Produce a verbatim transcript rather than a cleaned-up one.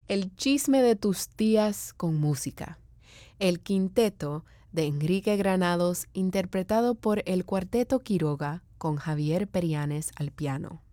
El chisme de tus tías con música. El quinteto de Enrique Granados interpretado por el Cuarteto Quiroga con Javier Perianes al piano.